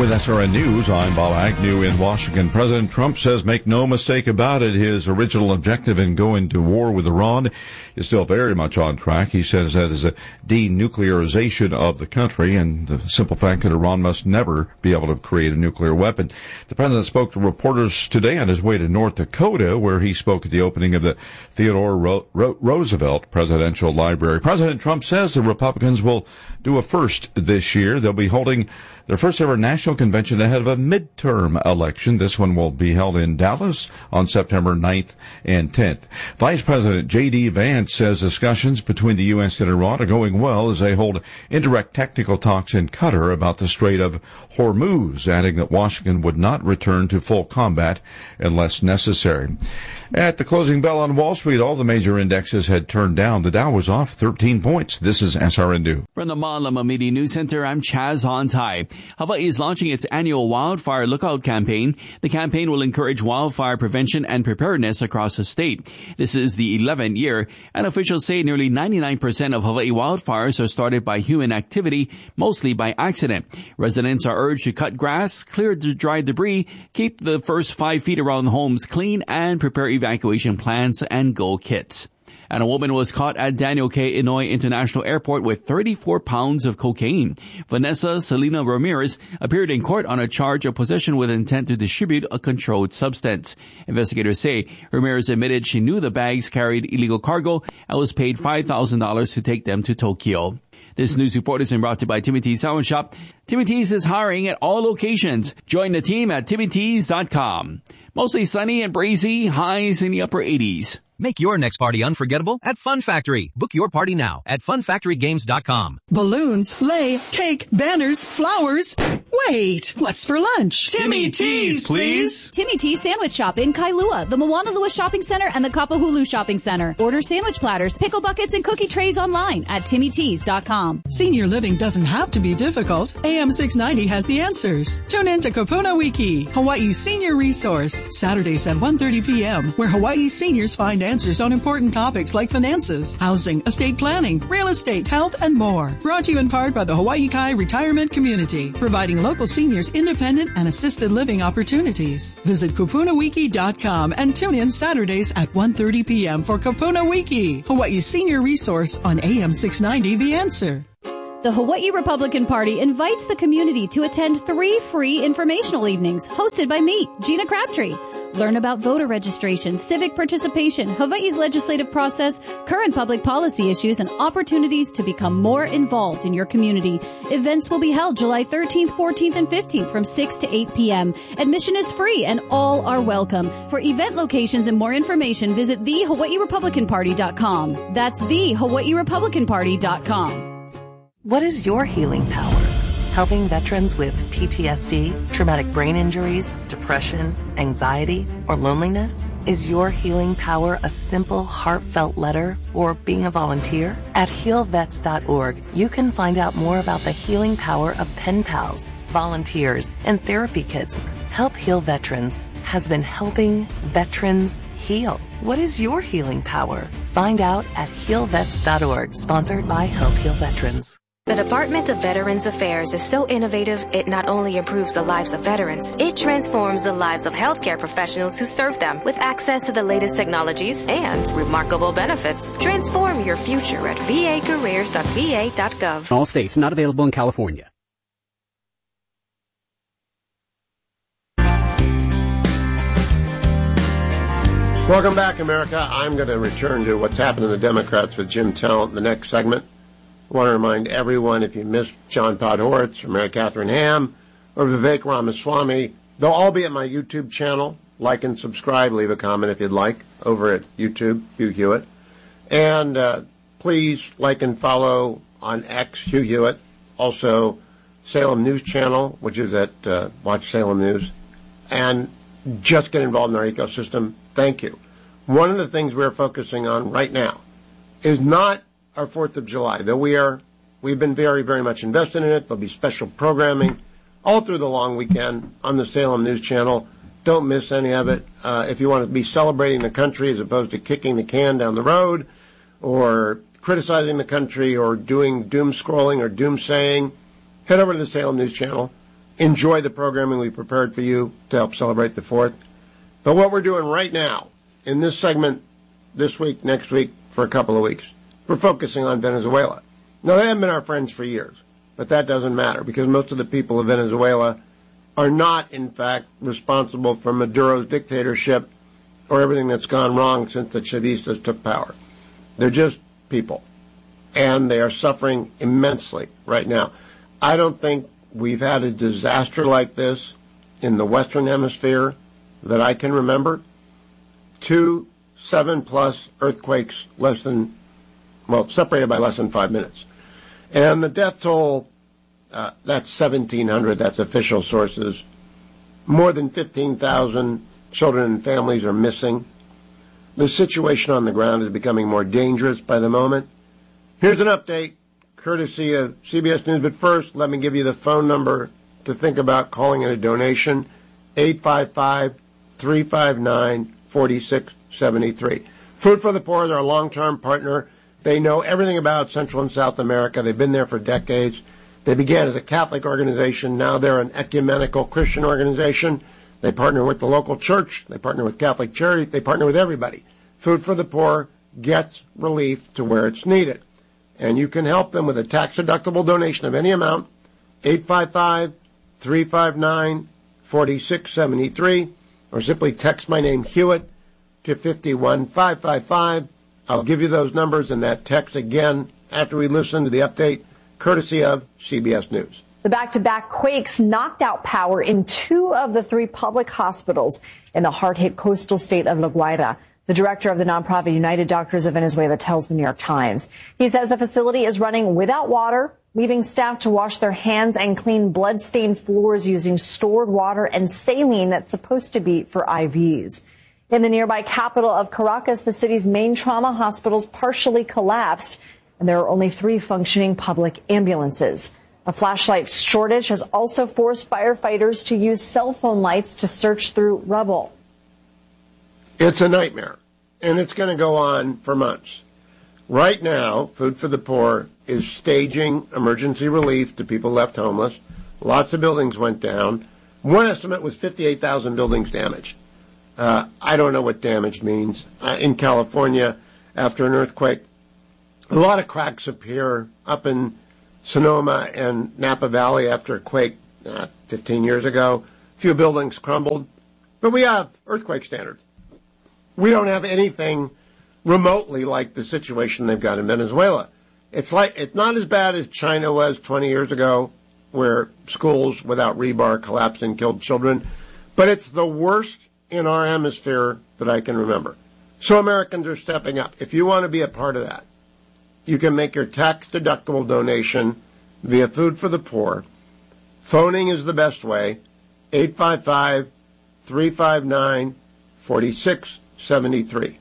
With SRN News, I'm Bob Agnew in Washington. President Trump says, make no mistake about it, his original objective in going to war with Iran is still very much on track. He says that is a denuclearization of the country and the simple fact that Iran must never be able to create a nuclear weapon. The president spoke to reporters today on his way to North Dakota, where he spoke at the opening of the Theodore Roosevelt Presidential Library. President Trump says the Republicans will do a first this year. They'll be holding their first ever national convention ahead of a midterm election. This one will be held in Dallas on September 9th and 10th. Vice President J.D. Vance says discussions between the U.S. and Iran are going well as they hold indirect technical talks in Qatar about the Strait of Hormuz, adding that Washington would not return to full combat unless necessary. At the closing bell on Wall Street, all the major indexes had turned down. The Dow was off 13 points. This is SRN News. From the Malama Media News Center, I'm Chaz Hontai. Hawaii is launching its annual Wildfire Lookout campaign. The campaign will encourage wildfire prevention and preparedness across the state. This is the 11th year, and officials say nearly 99% of Hawaii wildfires are started by human activity, mostly by accident. Residents are urged to cut grass, clear the dry debris, keep the first 5 feet around homes clean, and prepare evacuation plans and go kits. And a woman was caught at Daniel K. Inouye International Airport with 34 pounds of cocaine. Vanessa Selena Ramirez appeared in court on a charge of possession with intent to distribute a controlled substance. Investigators say Ramirez admitted she knew the bags carried illegal cargo and was paid $5,000 to take them to Tokyo. This news report is brought to you by Timmy T's Salon Shop. Timmy T's is hiring at all locations. Join the team at TimmyT's.com. Mostly sunny and breezy, highs in the upper 80s. Make your next party unforgettable at Fun Factory. Book your party now at funfactorygames.com. Balloons, sleigh, cake, banners, flowers. Wait, what's for lunch? Timmy T's, please. Timmy T's Sandwich Shop in Kailua, the Moanalua Shopping Center, and the Kapahulu Shopping Center. Order sandwich platters, pickle buckets, and cookie trays online at TimmyT's.com. Senior living doesn't have to be difficult. AM 690 has the answers. Tune in to Kapuna Wiki, Hawaii's senior resource, Saturdays at 1:30 p.m., where Hawaii seniors find answers on important topics like finances, housing, estate planning, real estate, health, and more. Brought to you in part by the Hawaii Kai Retirement Community, providing local seniors independent and assisted living opportunities. Visit kapunawiki.com and tune in Saturdays at 1:30 p.m. for Kapuna Wiki, Hawaii's senior resource on AM 690 The Answer. The Hawaii Republican Party invites the community to attend 3 free informational evenings hosted by me, Gina Crabtree. Learn about voter registration, civic participation, Hawaii's legislative process, current public policy issues, and opportunities to become more involved in your community. Events will be held July 13th, 14th, and 15th from 6 to 8 p.m. Admission is free and all are welcome. For event locations and more information, visit thehawaiirepublicanparty.com. That's thehawaiirepublicanparty.com. What is your healing power? Helping veterans with PTSD, traumatic brain injuries, depression, anxiety, or loneliness? Is your healing power a simple, heartfelt letter or being a volunteer? At healvets.org, you can find out more about the healing power of pen pals, volunteers, and therapy kits. Help Heal Veterans has been helping veterans heal. What is your healing power? Find out at healvets.org, sponsored by Help Heal Veterans. The Department of Veterans Affairs is so innovative, it not only improves the lives of veterans, it transforms the lives of healthcare professionals who serve them with access to the latest technologies and remarkable benefits. Transform your future at vacareers.va.gov. All states, not available in California. Welcome back, America. I'm going to return to what's happened to the Democrats with Jim Talent in the next segment. I want to remind everyone, if you missed John Podhoretz or Mary Catherine Ham or Vivek Ramaswamy, they'll all be at my YouTube channel. Like and subscribe. Leave a comment if you'd like over at YouTube, Hugh Hewitt. And please like and follow on X, Hugh Hewitt. Also, Salem News Channel, which is at Watch Salem News. And just get involved in our ecosystem. Thank you. One of the things we're focusing on right now is not our 4th of July, though we've been very, very much invested in it. There'll be special programming all through the long weekend on the Salem News Channel. Don't miss any of it. If you want to be celebrating the country as opposed to kicking the can down the road or criticizing the country or doing doom scrolling or doom saying, head over to the Salem News Channel. enjoy the programming we prepared for you to help celebrate the 4th. But what we're doing right now, in this segment, this week, next week, for a couple of weeks, we're focusing on Venezuela. Now, they haven't been our friends for years, but that doesn't matter because most of the people of Venezuela are not, in fact, responsible for Maduro's dictatorship or everything that's gone wrong since the Chavistas took power. They're just people, and they are suffering immensely right now. I don't think we've had a disaster like this in the Western Hemisphere that I can remember. 2 7+ earthquakes separated by less than 5 minutes. And the death toll, that's 1,700, that's official sources. More than 15,000 children and families are missing. The situation on the ground is becoming more dangerous by the moment. Here's an update, courtesy of CBS News. But first, let me give you the phone number to think about calling in a donation, 855-359-4673. Food for the Poor is our long-term partner. They know everything about Central and South America. They've been there for decades. They began as a Catholic organization. Now they're an ecumenical Christian organization. They partner with the local church. They partner with Catholic Charity. They partner with everybody. Food for the Poor gets relief to where it's needed. And you can help them with a tax-deductible donation of any amount, 855-359-4673, or simply text my name, Hewitt, to 51555. I'll give you those numbers and that text again after we listen to the update, courtesy of CBS News. The back-to-back quakes knocked out power in 2 of the 3 public hospitals in the hard-hit coastal state of La Guaira. The director of the nonprofit United Doctors of Venezuela tells the New York Times. He says the facility is running without water, leaving staff to wash their hands and clean blood-stained floors using stored water and saline that's supposed to be for IVs. In the nearby capital of Caracas, the city's main trauma hospitals partially collapsed, and there are only 3 functioning public ambulances. A flashlight shortage has also forced firefighters to use cell phone lights to search through rubble. It's a nightmare, and it's going to go on for months. Right now, Food for the Poor is staging emergency relief to people left homeless. Lots of buildings went down. One estimate was 58,000 buildings damaged. I don't know what damaged means. In California, after an earthquake, a lot of cracks appear up in Sonoma and Napa Valley after a quake 15 years ago. A few buildings crumbled, but we have earthquake standards. We don't have anything remotely like the situation they've got in Venezuela. It's not as bad as China was 20 years ago, where schools without rebar collapsed and killed children, but it's the worst in our hemisphere that I can remember. So Americans are stepping up. If you want to be a part of that, you can make your tax-deductible donation via Food for the Poor. Phoning is the best way, 855-359-4673.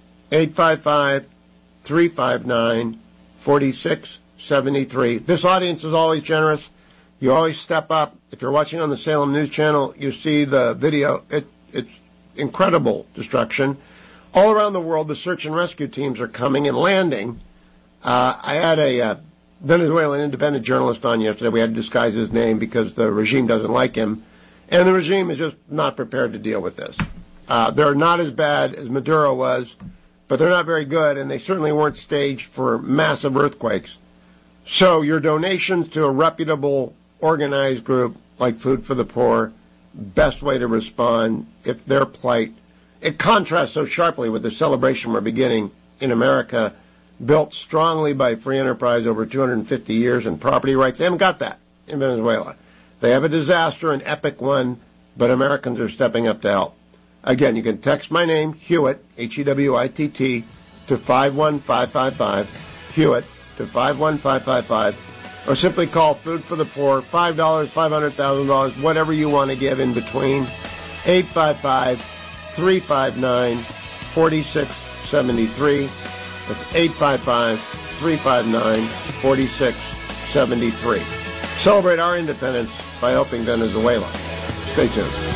855-359-4673. This audience is always generous. You always step up. If you're watching on the Salem News Channel, you see the video. It's incredible destruction. All around the world, the search and rescue teams are coming and landing. I had a Venezuelan independent journalist on yesterday. We had to disguise his name because the regime doesn't like him. And the regime is just not prepared to deal with this. They're not as bad as Maduro was, but they're not very good, and they certainly weren't staged for massive earthquakes. So your donations to a reputable, organized group like Food for the Poor, best way to respond if their plight. It contrasts so sharply with the celebration we're beginning in America, built strongly by free enterprise over 250 years and property rights. They haven't got that in Venezuela. They have a disaster, an epic one, but Americans are stepping up to help. Again, you can text my name, Hewitt, Hewitt, to 51555, Hewitt, to 51555, or simply call Food for the Poor, $5, $500,000, whatever you want to give in between, 855-359-4673. That's 855-359-4673. Celebrate our independence by helping Venezuela. Stay tuned.